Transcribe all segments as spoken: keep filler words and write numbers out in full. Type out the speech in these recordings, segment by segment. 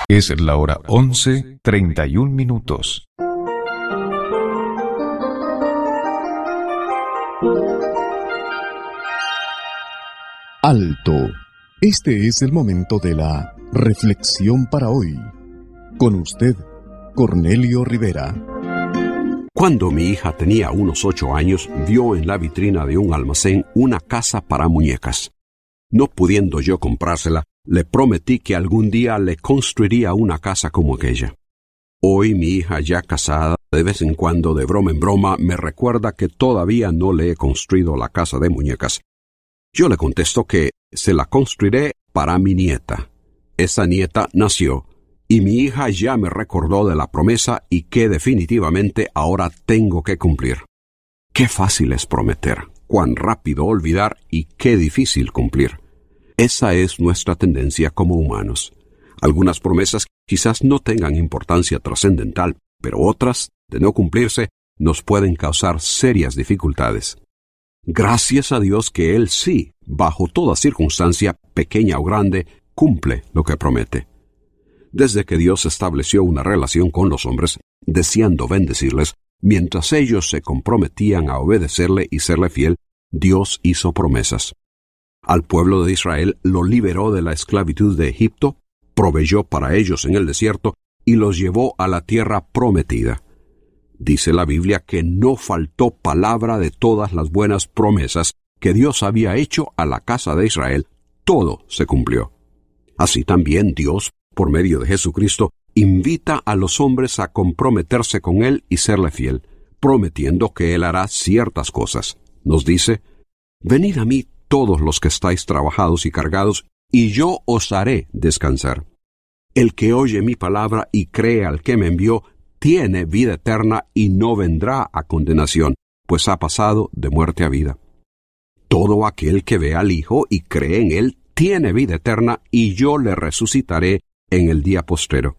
Es la hora once, treinta y un minutos. Alto. Este es el momento de la reflexión para hoy. Con usted, Cornelio Rivera. Cuando mi hija tenía unos ocho años, vio en la vitrina de un almacén una casa para muñecas. No pudiendo yo comprársela, le prometí que algún día le construiría una casa como aquella. Hoy mi hija, ya casada, de vez en cuando, de broma en broma, me recuerda que todavía no le he construido la casa de muñecas. Yo le contesto que se la construiré para mi nieta. Esa nieta nació, y mi hija ya me recordó de la promesa y que definitivamente ahora tengo que cumplir. Qué fácil es prometer, cuán rápido olvidar y qué difícil cumplir. Esa es nuestra tendencia como humanos. Algunas promesas quizás no tengan importancia trascendental, pero otras, de no cumplirse, nos pueden causar serias dificultades. Gracias a Dios que Él sí, bajo toda circunstancia, pequeña o grande, cumple lo que promete. Desde que Dios estableció una relación con los hombres, deseando bendecirles, mientras ellos se comprometían a obedecerle y serle fiel, Dios hizo promesas. Al pueblo de Israel lo liberó de la esclavitud de Egipto, proveyó para ellos en el desierto y los llevó a la tierra prometida. Dice la Biblia que no faltó palabra de todas las buenas promesas que Dios había hecho a la casa de Israel. Todo se cumplió. Así también Dios, por medio de Jesucristo, invita a los hombres a comprometerse con Él y serle fiel, prometiendo que Él hará ciertas cosas. Nos dice: «Venid a mí todos los que estáis trabajados y cargados, y yo os haré descansar. El que oye mi palabra y cree al que me envió, tiene vida eterna y no vendrá a condenación, pues ha pasado de muerte a vida. Todo aquel que ve al Hijo y cree en Él tiene vida eterna, y yo le resucitaré en el día postrero.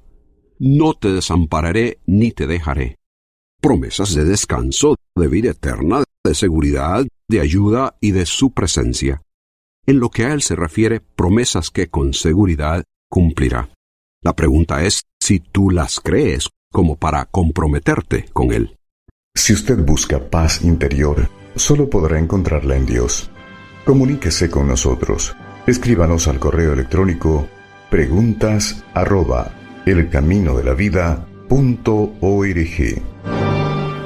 No te desampararé ni te dejaré». Promesas de descanso, de vida eterna, de seguridad, de ayuda y de su presencia. En lo que a Él se refiere, promesas que con seguridad cumplirá. La pregunta es si tú las crees como para comprometerte con Él. Si usted busca paz interior, solo podrá encontrarla en Dios. Comuníquese con nosotros. Escríbanos al correo electrónico preguntas arroba elcaminodelavida punto org.